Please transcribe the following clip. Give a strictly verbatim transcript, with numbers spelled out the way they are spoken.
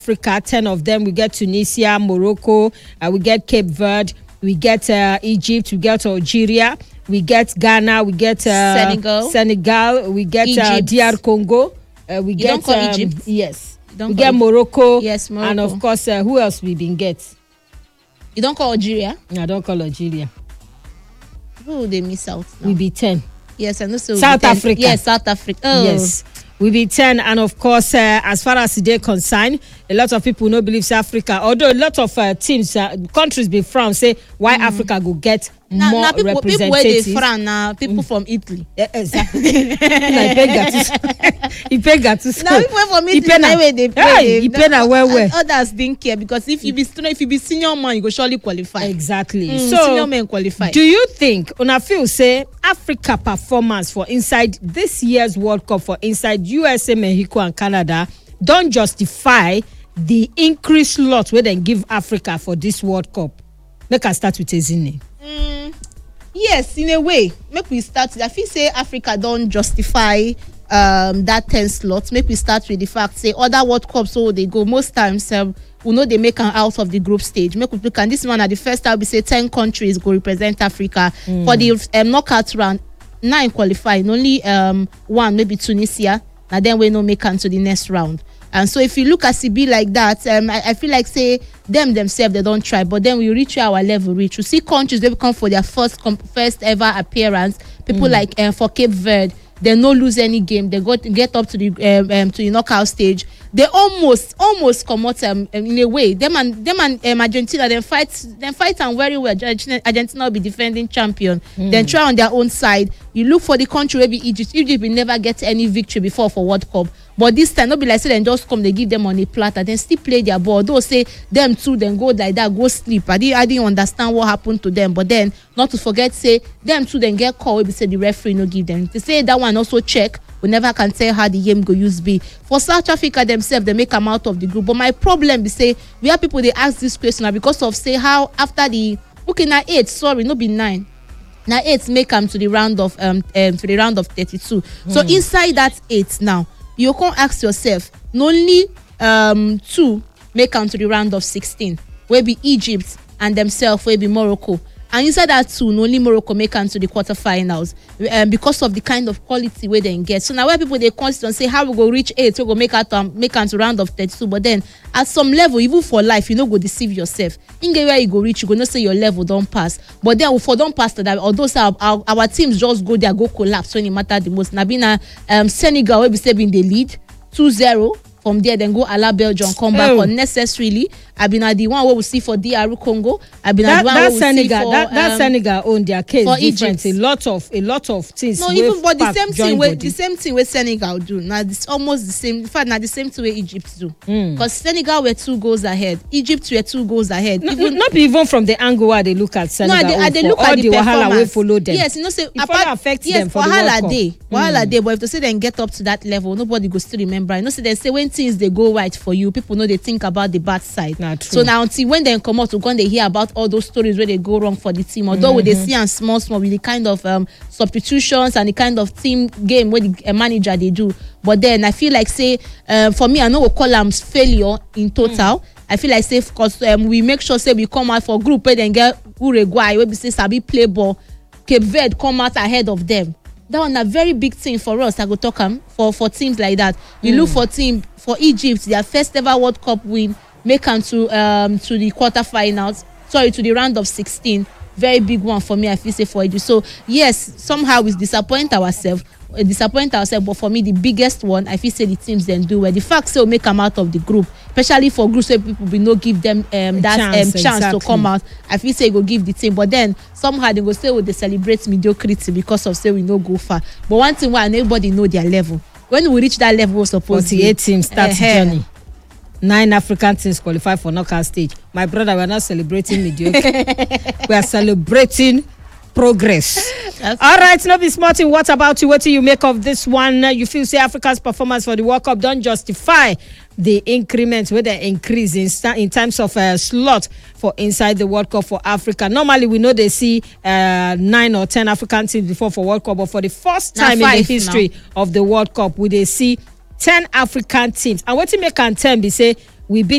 Africa, ten of them. We get Tunisia, Morocco, uh, we get Cape Verde, we get uh, Egypt, we get Algeria, we get Ghana, we get uh, Senegal, Senegal, we get uh, D R Congo, uh, we you get don't call um, Egypt. Yes, Don't we call get it. Morocco, Yes, Morocco. and of course, uh, who else we been get? You don't call Algeria. I don't call Algeria. Who they miss out? Now? We be ten. Yes, I know. So South Africa. Yes, South Africa. Oh. Yes. We be ten, and of course, uh, as far as they concerned, a lot of people no believe Africa. Although a lot of uh, teams, uh, countries be frown say why mm. Africa go get now, more now people, representatives. People where they frown now, people mm. from Italy. Yeah, exactly. He pay Gattuso. Now people from Italy, now where they play. Hey, he pay na well well. Others didn't care because if you be student, if you be senior man, you go surely qualify. Exactly. Mm, so senior men qualify. Do you think una feel say Africa performance for inside this year's World Cup for inside U S A, Mexico, and Canada don't justify the increased lot where they give Africa for this World Cup? Make us start with Ezine. Mm, yes, in a way. Make we start. I feel say Africa don't justify um, that ten slots. Make we start with the fact say other World Cups so they go most times. Um, we know they make an out of the group stage. Make we look and this one at the first time we say ten countries go represent Africa mm. for the um, knockout round. Nine qualifying, only um, one maybe Tunisia. And then we no make it to the next round. And so if you look at C B like that, um, I, I feel like say them themselves they don't try, but then we reach our level reach. You see countries they come for their first com- first ever appearance. People mm. like uh, for Cape Verde, they no lose any game. They got get up to the um, um, to the knockout stage. They almost almost come out um, in a way. Them and them and um, Argentina then fight then fight and very well. Argentina, Argentina will be defending champion. Mm. Then try on their own side. You look for the country maybe Egypt. Egypt will never get any victory before for World Cup. But this time, not be like say then just come, they give them on a platter, then still play their ball. Those say them too, then go like that, go sleep. I didn't, I didn't understand what happened to them. But then, not to forget, say them too, then get called. We say the referee no give them. They say that one also check. We never can tell how the game go use be. For South Africa themselves, they make them out of the group. But my problem is say we have people they ask this question now because of say how after the okay now eight, sorry, no be nine. Now eight make them to the round of um, um to the round of thirty-two. Mm. So inside that eight now. You can't ask yourself, not only um, two make come to the round of sixteen, where be Egypt and themselves, where be Morocco. And inside that two, not only Morocco make come to the quarterfinals um, because of the kind of quality where they get. So now where people they constant say how we go reach eight, we go make out um, make come to round of thirty-two. But then at some level, even for life, you know go deceive yourself. In where you go reach, you go not say your level don't pass. But then for don't pass that, although our, our, our teams just go there, go collapse when it matter the most. Now being a um, Senegal, where we say in the lead two zero. From there, then go allow Belgium come back oh. unnecessarily. I've been at the one where we see for D R Congo. I've been at the one where we see for that, that um, Senegal own their case for different. Egypt. A lot of a lot of things. No, even but the same thing with the same thing with Senegal do. Now it's almost the same. In fact, now the same thing with Egypt do. Because mm. Senegal were two goals ahead. Egypt were two goals ahead. No, even, not even from the angle where they look at Senegal. No, they, they look all at the, the performance. Wahala will follow them. Yes, you know, say it apart, affects yes, them for Wahala the day, Wahala mm. day. But if they say then get up to that level, nobody go still remember. You know, say they say when things they go right for you, people know they think about the bad side. Nah, true. So now until when they come out, when they hear about all those stories where they go wrong for the team, although mm-hmm. they see and small small with the kind of um, substitutions and the kind of team game where the uh, manager they do. But then I feel like say uh, for me, I know we call them failure in total. Mm. I feel like say because um, we make sure say we come out for group where then get Uruguay where we say Sabi play ball, Cape Verde come out ahead of them. That one a very big thing for us. I go talk um, for for teams like that. You mm. look for team for Egypt, their first ever World Cup win, make them to um to the quarterfinals. Sorry, to the round of sixteen. Very big one for me. I feel say for Egypt. So yes, somehow we disappoint ourselves. Uh, disappoint ourselves, but for me the biggest one I feel say the teams then do well. The fact say we make them out of the group, especially for groups where people will not give them um that chance, um, chance exactly. to come out. I feel say go give the team, but then somehow they go say well, they celebrate mediocrity because of say we no go far. But one thing why everybody know their level. When we reach that level, we're supposed to forty-eight teams start uh, journey. Nine African teams qualify for knockout stage. My brother, we're not celebrating mediocre. We are celebrating progress. That's all right, no be smarting. What about you? What do you make of this one? You feel say Africa's performance for the World Cup don't justify the increments with the increase in in terms of a uh, slot for inside the World Cup for Africa. Normally, we know they see uh, nine or ten African teams before for World Cup, but for the first time in the history now. of the World Cup, we they see ten African teams. And what you make can tell me say we beat